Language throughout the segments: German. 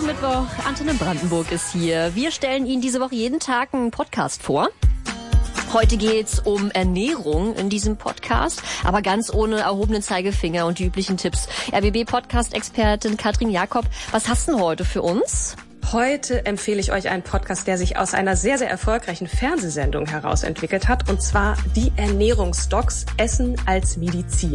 Schönen Mittwoch. Antenne Brandenburg ist hier. Wir stellen Ihnen diese Woche jeden Tag einen Podcast vor. Heute geht's um Ernährung in diesem Podcast, aber ganz ohne erhobenen Zeigefinger und die üblichen Tipps. RBB-Podcast-Expertin Katrin Jakob, was hast du denn heute für uns? Heute empfehle ich euch einen Podcast, der sich aus einer sehr, sehr erfolgreichen Fernsehsendung heraus entwickelt hat, und zwar die Ernährungsdocs Essen als Medizin.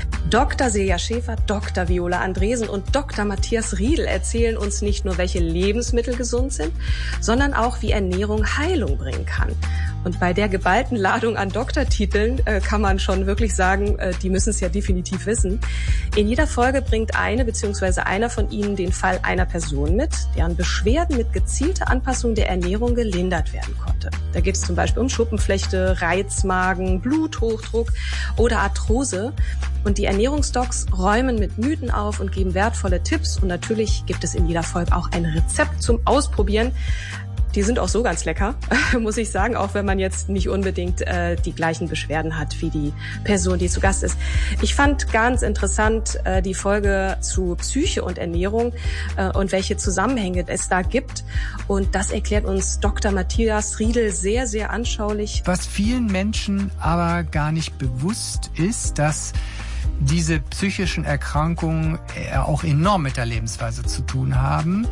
Dr. Silja Schäfer, Dr. Viola Andresen und Dr. Matthias Riedel erzählen uns nicht nur, welche Lebensmittel gesund sind, sondern auch, wie Ernährung Heilung bringen kann. Und bei der geballten Ladung an Doktortiteln kann man schon wirklich sagen, die müssen es ja definitiv wissen. In jeder Folge bringt eine bzw. einer von ihnen den Fall einer Person mit, deren Beschwerden mit gezielter Anpassung der Ernährung gelindert werden konnte. Da geht es zum Beispiel um Schuppenflechte, Reizmagen, Bluthochdruck oder Arthrose. Und die Ernährungsdocs räumen mit Mythen auf und geben wertvolle Tipps. Und natürlich gibt es in jeder Folge auch ein Rezept zum Ausprobieren. Die sind auch so ganz lecker, muss ich sagen, auch wenn man jetzt nicht unbedingt die gleichen Beschwerden hat wie die Person, die zu Gast ist. Ich fand ganz interessant die Folge zu Psyche und Ernährung und welche Zusammenhänge es da gibt. Und das erklärt uns Dr. Matthias Riedel sehr, sehr anschaulich. Was vielen Menschen aber gar nicht bewusst ist, dass diese psychischen Erkrankungen auch enorm mit der Lebensweise zu tun haben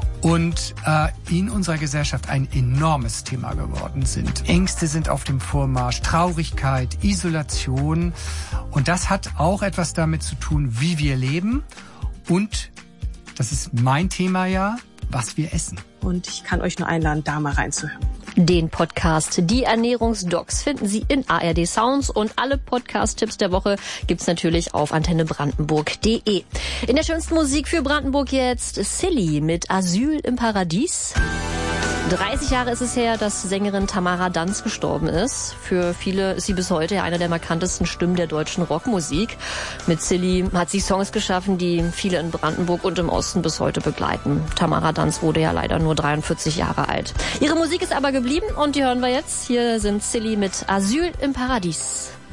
und in unserer Gesellschaft ein enormes Thema geworden sind. Ängste sind auf dem Vormarsch, Traurigkeit, Isolation, und das hat auch etwas damit zu tun, wie wir leben und, das ist mein Thema ja, was wir essen. Und ich kann euch nur einladen, da mal reinzuhören. Den Podcast Die Ernährungsdocs finden Sie in ARD Sounds, und alle Podcast-Tipps der Woche gibt's natürlich auf antennebrandenburg.de. In der schönsten Musik für Brandenburg jetzt Silly mit Asyl im Paradies. 30 Jahre ist es her, dass Sängerin Tamara Danz gestorben ist. Für viele ist sie bis heute eine der markantesten Stimmen der deutschen Rockmusik. Mit Silly hat sie Songs geschaffen, die viele in Brandenburg und im Osten bis heute begleiten. Tamara Danz wurde ja leider nur 43 Jahre alt. Ihre Musik ist aber geblieben und die hören wir jetzt. Hier sind Silly mit Asyl im Paradies.